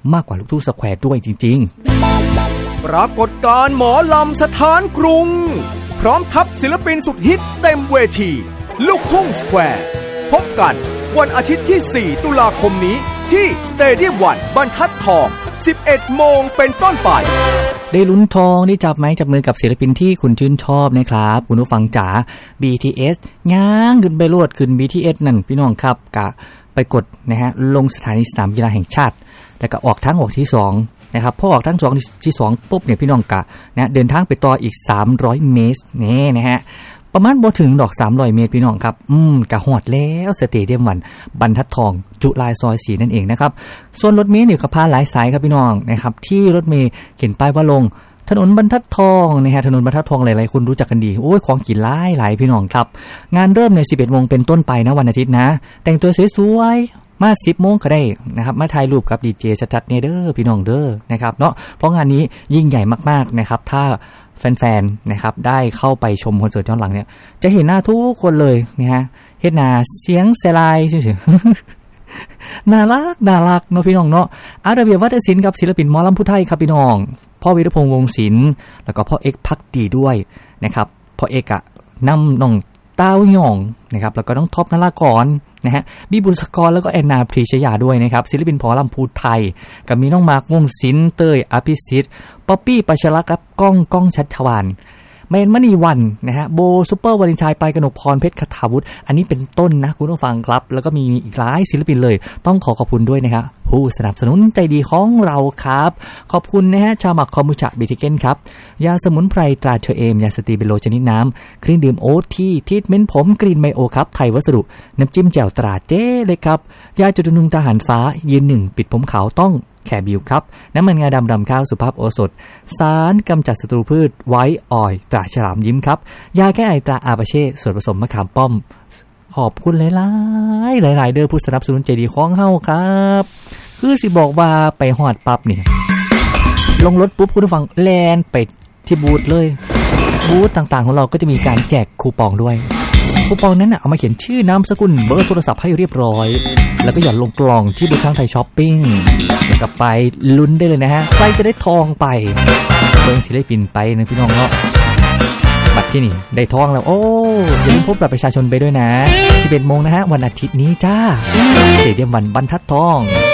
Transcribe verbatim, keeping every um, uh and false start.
มากกว่าลูกทุ่งสแควร์ด้วยจริงๆปรากฏการณ์หมอลำสถานกรุงพร้อมทัพศิลปินสุดฮิตเต็มเวทีลูกทุ่งสแควร์พบกันวันอาทิตย์ที่สี่ตุลาคมนี้ที่สเตเดียมวันบรรทัดทอง สิบเอ็ดโมงเป็นต้นไปได้ลุ้นทองได้จับไม้จับมือกับศิลปินที่คุณชื่นชอบนะครับคุณผู้ฟังจ๋า บี ที เอส ง้างขึ้นไปโลดขึ้น บี ที เอส นั่นพี่น้องครับกะไปกดนะฮะลงสถานีสนามกีฬาแห่งชาติแล้วก็ออกทางออกที่สองนะครับพอออกทางสองที่สองปุ๊บเนี่ยพี่น้องกะนะเดินทางไปต่ออีกสามร้อยเมตรนี่นะฮะประมาณบ่ถึงดอกสามร้อยเมตรพี่น้องครับอืมกะฮอดแล้วสเตเดียมวันบรรทัดทองจุฬาซอยสี่นั่นเองนะครับส่วนรถเมล์เนี่ยก็พาหลายสายครับพี่น้องนะครับที่รถเมล์เขียนป้ายว่าลงถนนบรรทัดทองนะฮะถนนบรรทัดทองหลายๆคนรู้จักกันดีโอ้ยของกินหลายหลายพี่น้องครับงานเริ่มใน สิบเอ็ดโมงเป็นต้นไปนะวันอาทิตย์นะแต่งตัวสวยๆมาสิบโมงก็ได้นะครับมาถ่ายรูปกับดีเจชัดๆเนี่ยเด้อพี่น้องเด้อนะครับเนาะเพราะงานนี้ยิ่งใหญ่มากๆนะครับถ้าแฟนๆนะครับได้เข้าไปชมคอนเสิร์ตย้อนหลังเนี่ยจะเห็นหน้าทุกคนเลยนะฮะเฮ็ดหน้าเสียงเซลายเฉยๆน่ารักน่ารักเนาะพี่น้องเนาะอาระเบียบวัฒนศิลป์กับศิลปินหมอลำผู้ไทยครับพี่น้องพ่อวีรพงษ์วงศ์ศิลป์แล้วก็พ่อเอกพักดีด้วยนะครับพ่อเอกอะนำน้องเต้าหย่องนะครับแล้วก็น้องท็อปนรากรนะฮะบีบุษกรแล้วก็แอนนาพรีชยาด้วยนะครับศิลปินหมอลำพูไทยกับมีน้องมาร์ควงศิลป์เตยอภิสิทธิ์ป๊อปปี้ปัชรลักษณ์กับก้องก้องชัชวาลเมนมณีวันนะฮะโบซุปเปอร์วาเลนไทน์ไปกนกพรเพชรคทาวุฒิอันนี้เป็นต้นนะคุณผู้ฟังครับแล้วก็มีอีกหลายศิลปินเลยต้องขอขอบคุณด้วยนะครับผู้สนับสนุนใจดีของเราครับขอบคุณนะฮะชาหมักคอมบูชาบิทิเกนครับยาสมุนไพรตราเชอเอมยาสตีเบโลชนิดน้ำเครื่องดื่มโอ๊ตที่ทรีทเมนต์ผมกรีนไมโอครับไทยวัสดุน้ำจิ้มแจ่วตราเจ้เลยครับยาจุดนุงทหารฟ้ายืนหนึ่งปิดผมขาวต้องแคบิวครับน้ำมันงาดำดำข้าวสุภาพโอสถสารกำจัดศัตรูพืชไวท์ออยล์ตราฉลามยิ้มครับยาแก้ไอตราอาปาเช่ส่วนผสมมะขามป้อมขอบคุณหลายๆหลายๆเด้อผู้สนับสนุนใจดีของเฮาครับคือสิบอกว่าไปฮอดปั๊บนี่ลงรถปุ๊บคุณผู้ฟังแลนไปที่บูธเลยบูธต่างๆของเราก็จะมีการแจกคูปองด้วยคูปองนั้นน่ะเอามาเขียนชื่อนามสกุลเบอร์โทรศัพท์ให้เรียบร้อยแล้วก็หย่อนลงกล่องที่บูธช่างไทยช้อปปิ้งแล้วก็ไปลุ้นได้เลยนะฮะใครจะได้ทองไปเบิ่งศิลปินไปนะพี่น้องเนาะบัตรที่นี่ได้ทองแล้วโอ้อย่าลืมพบบัตรประชาชนไปด้วยนะ สิบเอ็ดโมงนะฮะวันอาทิตย์นี้จ้าสเตเดียมวันบรรทัดทอง